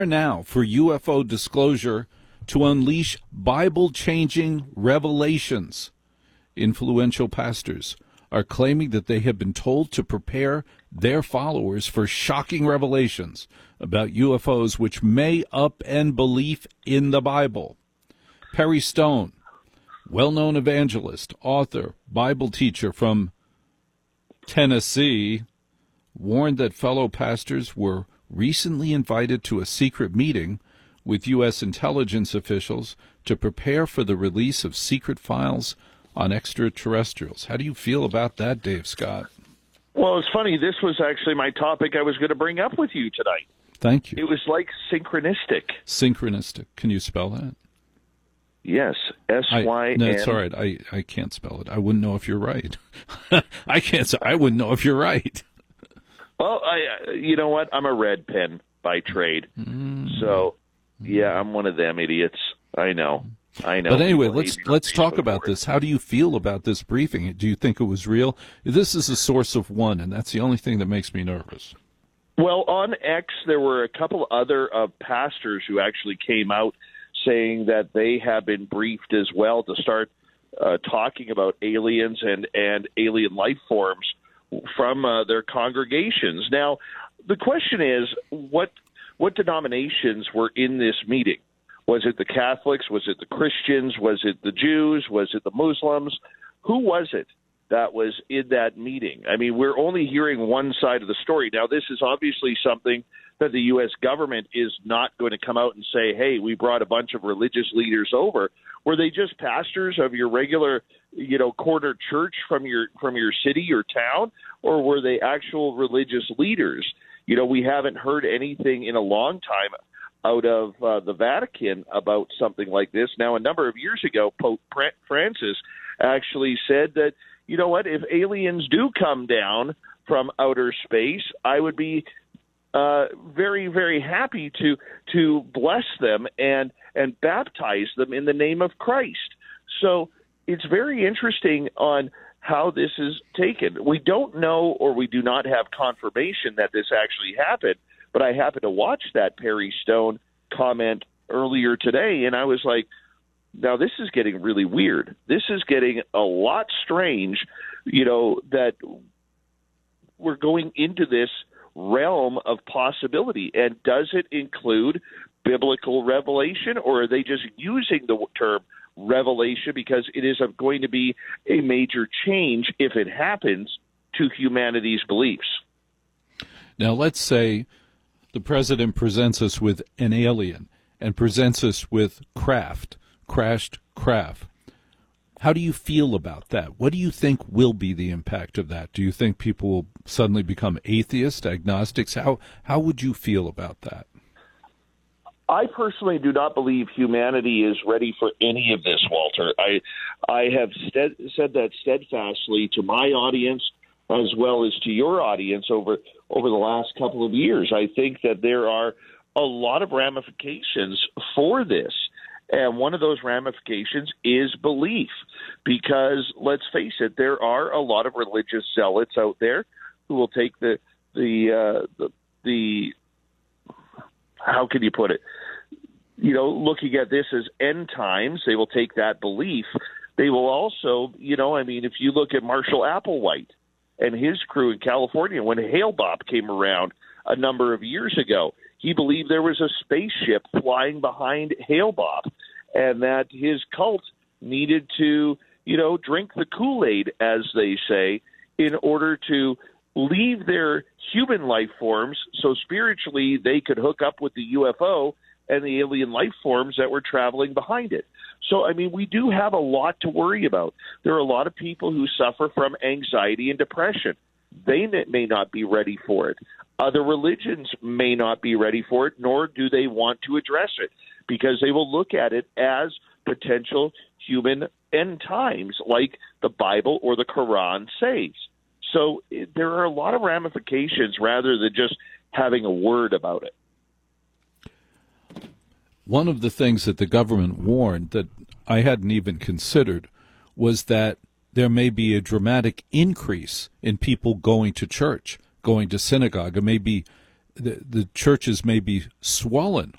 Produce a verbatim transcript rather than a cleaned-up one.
Now for U F O disclosure to unleash Bible-changing revelations. Influential pastors are claiming that they have been told to prepare their followers for shocking revelations about U F Os which may upend belief in the Bible. Perry Stone, well-known evangelist, author, Bible teacher from Tennessee, warned that fellow pastors were recently invited to a secret meeting with U S intelligence officials to prepare for the release of secret files on extraterrestrials. How do you feel about that, Dave Scott? Well, it's funny. This was actually my topic I was going to bring up with you tonight. Thank you. It was like synchronistic. Synchronistic. Can you spell that? Yes, S Y N. No, it's all right. I, I can't spell it. I wouldn't know if you're right. I can't. I wouldn't know if you're right. Well, I, you know what? I'm a red pen by trade. Mm. So, yeah, I'm one of them idiots. I know. I know. But anyway, let's let's talk about this. How do you feel about this briefing? Do you think it was real? This is a source of one, and that's the only thing that makes me nervous. Well, on X, there were a couple other uh, pastors who actually came out saying that they have been briefed as well to start uh, talking about aliens and, and alien life forms from uh, their congregations. Now, the question is, what what denominations were in this meeting? Was it the Catholics? Was it the Christians? Was it the Jews? Was it the Muslims? Who was it that was in that meeting? I mean, we're only hearing one side of the story. Now, this is obviously something that the U S government is not going to come out and say, hey, we brought a bunch of religious leaders over. Were they just pastors of your regular, you know, corner church from your from your city or town, or were they actual religious leaders? You know, we haven't heard anything in a long time out of uh, the Vatican about something like this. Now, a number of years ago, Pope Francis actually said that, you know what, if aliens do come down from outer space, I would be uh, very, very happy to to bless them and and baptize them in the name of Christ. So it's very interesting on how this is taken. We don't know, or we do not have confirmation that this actually happened, but I happened to watch that Perry Stone comment earlier today, and I was like, now this is getting really weird. This is getting a lot strange, you know, that we're going into this realm of possibility. And does it include biblical revelation, or are they just using the term revelation because it is going to be a major change, if it happens, to humanity's beliefs? Now, let's say the president presents us with an alien and presents us with craft, crashed craft. How do you feel about that? What do you think will be the impact of that? Do you think people will suddenly become atheists, agnostics? How how would you feel about that? I personally do not believe humanity is ready for any of this, Walter. I I have stead, said that steadfastly to my audience as well as to your audience over over the last couple of years. I think that there are a lot of ramifications for this. And one of those ramifications is belief, because let's face it, there are a lot of religious zealots out there who will take the the uh, the, the how can you put it? You know, looking at this as end times, they will take that belief. They will also, you know, I mean, if you look at Marshall Applewhite and his crew in California, when Hale-Bopp came around a number of years ago, he believed there was a spaceship flying behind Hale-Bopp, and that his cult needed to, you know, drink the Kool-Aid, as they say, in order to leave their human life forms so spiritually they could hook up with the U F O and the alien life forms that were traveling behind it. So, I mean, we do have a lot to worry about. There are a lot of people who suffer from anxiety and depression. They may not be ready for it. Other religions may not be ready for it, nor do they want to address it, because they will look at it as potential human end times, like the Bible or the Quran says. So it, there are a lot of ramifications rather than just having a word about it. One of the things that the government warned that I hadn't even considered was that there may be a dramatic increase in people going to church, going to synagogue. It may be the, the churches may be swollen